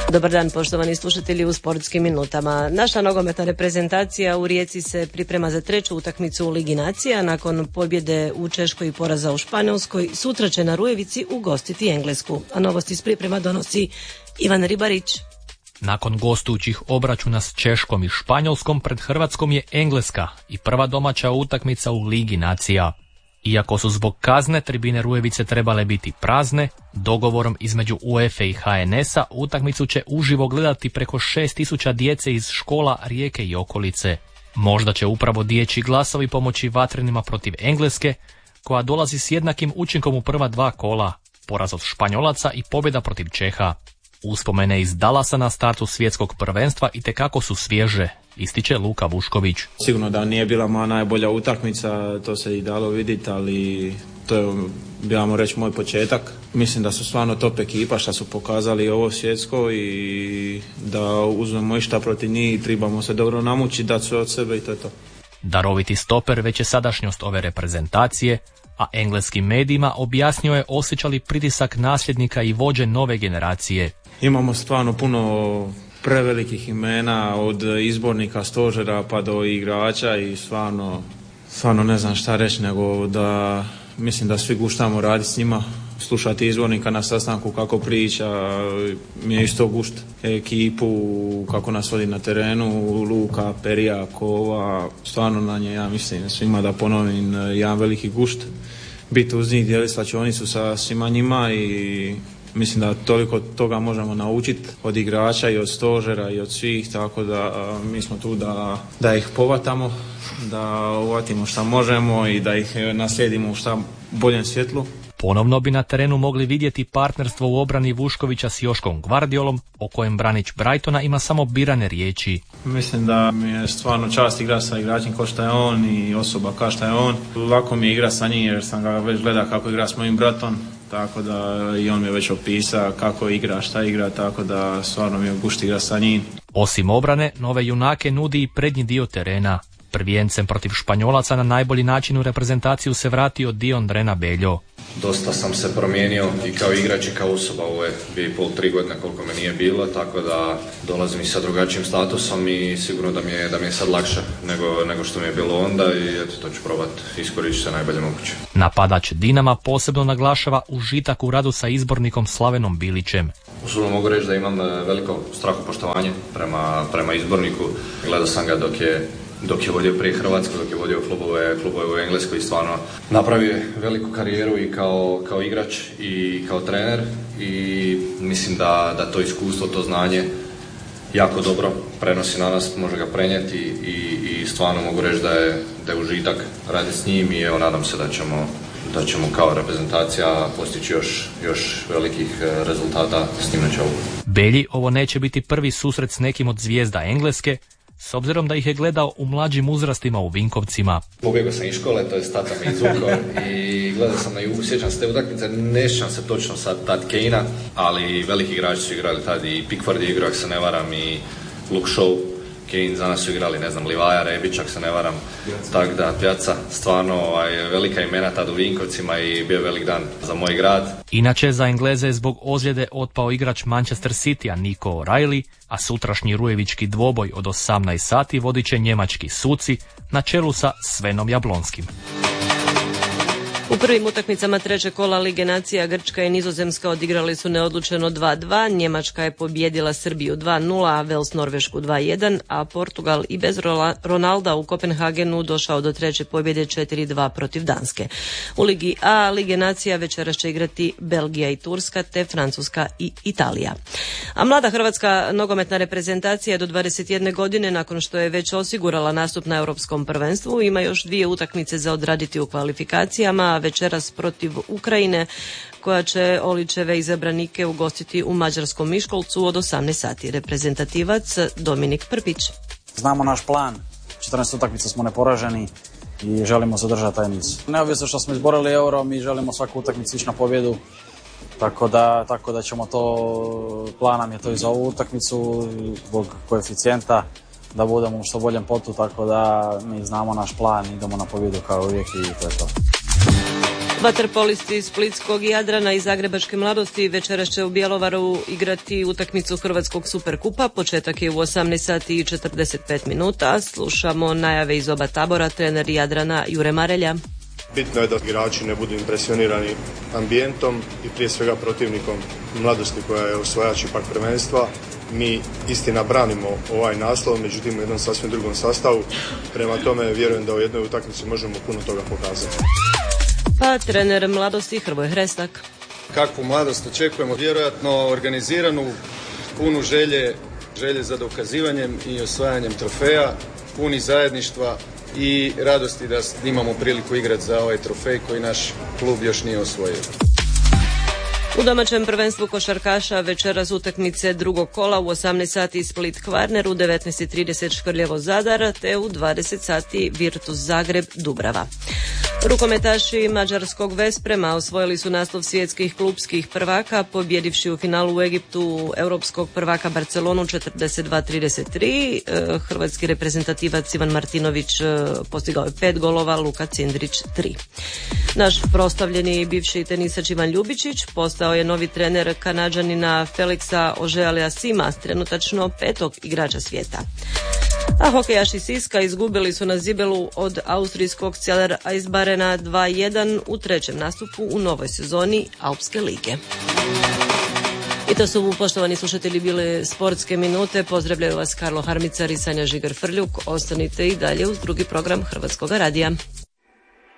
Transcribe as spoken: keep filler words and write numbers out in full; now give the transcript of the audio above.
Dobar dan, poštovani slušatelji u sportskim minutama. Naša nogometna reprezentacija u Rijeci se priprema za treću utakmicu u Ligi nacija. Nakon pobjede u Češkoj i poraza u Španjolskoj, sutra će na Rujevici ugostiti Englesku. A novosti iz priprema donosi Ivan Ribarić. Nakon gostujućih obračuna s Češkom i Španjolskom, pred Hrvatskom je Engleska i prva domaća utakmica u Ligi nacija. Iako su zbog kazne tribine Rujevice trebale biti prazne, dogovorom između UEFA i H N S-a utakmicu će uživo gledati preko šest tisuća djece iz škola Rijeke i okolice. Možda će upravo dječji glasovi pomoći vatrenima protiv Engleske, koja dolazi s jednakim učinkom u prva dva kola, poraz od Španjolaca i pobjeda protiv Čeha. Uspomene iz Dallasa na startu svjetskog prvenstva itekako su svježe, ističe Luka Vušković. Sigurno da nije bila moja najbolja utakmica, to se i dalo vidjeti, ali to je, bijamo reći, moj početak. Mislim da su stvarno top ekipa što su pokazali ovo svjetsko i da uzmemo išta protiv njih, trebamo se dobro namučiti, dati sve od sebe i to je to. Daroviti stoper već je sadašnjost ove reprezentacije, a engleskim medijima objasnio je osjeća li pritisak nasljednika i vođe nove generacije. Imamo stvarno puno prevelikih imena, od izbornika, stožera pa do igrača i stvarno, stvarno ne znam šta reći, nego da mislim da svi guštamo raditi s njima, slušati izbornika na sastanku kako priča, mi je isto gušt ekipu, kako nas vodi na terenu, Luka, Perija, Kova, stvarno na nje, ja mislim svima da ponovim, jedan veliki gušt biti uz njih, dijeliti slačionicu sa svima njima i mislim da toliko toga možemo naučiti od igrača i od stožera i od svih, tako da mi smo tu da, da ih povatamo, da uvatimo šta možemo i da ih naslijedimo u šta boljem svjetlu. Ponovno bi na terenu mogli vidjeti partnerstvo u obrani Vuškovića s Joškom Gvardiolom, o kojem branič Brightona ima samo birane riječi. Mislim da mi je stvarno čast igrati sa igračem ko šta je on i osoba kao šta je on. Lako mi je igrati sa njim jer sam ga već gledao kako igra s mojim bratom, tako da i on mi je već opisao kako igra, šta igra, tako da stvarno mi je gušt igrati sa njim. Osim obrane, nove junake nudi i prednji dio terena. Prvijencem protiv Španjolaca na najbolji način u reprezentaciju se vratio Dion Drena Beljo. Dosta sam se promijenio i kao igrač i kao osoba, ovo je dvije i pol, tri godine koliko me nije bilo, tako da dolazim i sa drugačijim statusom i sigurno da mi je, da mi je sad lakše nego, nego što mi je bilo onda i eto, to ću probati iskoristiti se najbolje moguće. Napadač Dinama posebno naglašava užitak u radu sa izbornikom Slavenom Bilićem. Usulo mogu reći da imam veliko strahopoštovanje prema, prema izborniku. Gledao sam ga dok je dok je vodio prije Hrvatsku, dok je vodio klubove, klubove u Engleskoj i stvarno napravio veliku karijeru i kao, kao igrač i kao trener i mislim da, da to iskustvo, to znanje jako dobro prenosi na nas, može ga prenijeti i, i stvarno mogu reći da je, da je užitak raditi s njim i evo nadam se da ćemo, da ćemo kao reprezentacija postići još, još velikih rezultata s njim na čelu. Belji ovo neće biti prvi susret s nekim od zvijezda Engleske, s obzirom da ih je gledao u mlađim uzrastima u Vinkovcima. Pobjegao sam iz škole, to je tata me izvukao i gledao sam na Jugu, sjećam se te utakmice, ne sjećam se točno sad tad Kejna, ali veliki igrači su igrali tad i Pickford je igrao, ako se ne varam, i Luke Shaw, Kane, za nas su igrali, ne znam, Livaja, Rebić, ako se ne varam, tako da, Pjaca, stvarno ovaj, velika imena tad u Vinkovcima i bio velik dan za moj grad. Inače, za Engleze je zbog ozljede otpao igrač Manchester City-a Nico O'Reilly, a sutrašnji rujevički dvoboj od osamnaest sati vodit će njemački suci na čelu sa Svenom Jablonskim. U prvim utakmicama trećeg kola Lige nacija Grčka i Nizozemska odigrali su neodlučeno dva dva, Njemačka je pobijedila Srbiju dva nula, a Vels Norvešku dva jedan, a Portugal i bez Ronalda u Kopenhagenu došao do treće pobjede četiri dva protiv Danske. U Ligi A Lige nacija večeras će igrati Belgija i Turska te Francuska i Italija. A mlada hrvatska nogometna reprezentacija do dvadeset jedne godine, nakon što je već osigurala nastup na europskom prvenstvu, ima još dvije utakmice za odraditi u kvalifikacijama, večeras protiv Ukrajine, koja će Olićeve izabranike ugostiti u mađarskom Miškolcu od osamnaest sati. Reprezentativac Dominik Prpić. Znamo naš plan, četrnaest utakmica smo neporaženi i želimo zadržati taj niz. Neovisno što smo izborili euro, mi želimo svaku utakmicu ići na pobjedu, tako da, tako da ćemo to, plan nam je to i za ovu utakmicu, zbog koeficijenta, da budemo u što boljem potu, tako da mi znamo naš plan, idemo na pobjedu kao uvijek i to je to. Vaterpolisti splitskog Jadrana i zagrebačke Mladosti večeras će u Bjelovaru igrati utakmicu Hrvatskog superkupa. Početak je u osamnaest sati i četrdeset pet minuta. Slušamo najave iz oba tabora. Trener Jadrana Jure Marelja. Bitno je da igrači ne budu impresionirani ambijentom i prije svega protivnikom Mladosti koja je osvajač ipak prvenstva. Mi istina branimo ovaj naslov, međutim u jednom sasvim drugom sastavu. Prema tome vjerujem da u jednoj utakmici možemo puno toga pokazati. Pa trener Mladosti Hrvoje Hrestak. Kakvu Mladost očekujemo? Vjerojatno organiziranu, punu želje, želje za dokazivanjem i osvajanjem trofeja, puni zajedništva i radosti da imamo priliku igrati za ovaj trofej koji naš klub još nije osvojio. U domaćem prvenstvu košarkaša večeras utakmice drugog kola u osamnaest sati Split Kvarner, u devetnaest i trideset Škrljevo Zadar te u dvadeset sati Virtus Zagreb Dubrava. Rukometaši mađarskog Vesprema osvojili su naslov svjetskih klupskih prvaka pobjedivši u finalu u Egiptu europskog prvaka Barcelonu četrdeset dva trideset tri. Hrvatski reprezentativac Ivan Martinović postigao je pet golova, Luka Cindrić tri. Naš proslavljeni bivši tenisač Ivan Ljubičić postao je novi trener Kanađanina Felixa Auger-Aliassima, trenutačno petog igrača svijeta. A hokejaši Siska izgubili su na Zibelu od austrijskog Celer Eisbarena dva jedan u trećem nastupu u novoj sezoni Alpske lige. I to su, poštovani slušatelji, bile sportske minute. Pozdravljaju vas Karlo Harmicar i Sanja Žigar-Frljuk. Ostanite i dalje uz drugi program Hrvatskog radija.